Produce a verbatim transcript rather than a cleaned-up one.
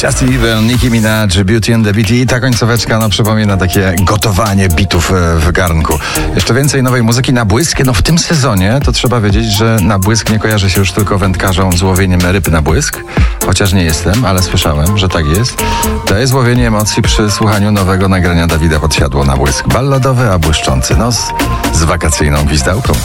Just Evil, Nicki Minaj, Beauty and the Beat i ta końcóweczka no, przypomina takie gotowanie bitów w garnku. Jeszcze więcej nowej muzyki na błysk. No w tym sezonie to trzeba wiedzieć, że na błysk nie kojarzy się już tylko wędkarzom z łowieniem ryb na błysk. Chociaż nie jestem, ale słyszałem, że tak jest. To jest łowienie emocji przy słuchaniu nowego nagrania Dawida Podsiadło na błysk. Balladowy, a błyszczący nos z wakacyjną gwizdałką.